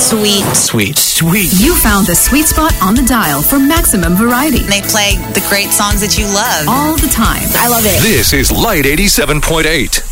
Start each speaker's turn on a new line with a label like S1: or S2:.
S1: Sweet.
S2: Sweet. Sweet.
S3: You found the sweet spot on the dial for maximum variety.
S1: They play the great songs that you love.
S3: All the time.
S1: I love it.
S4: This is Light 87.8.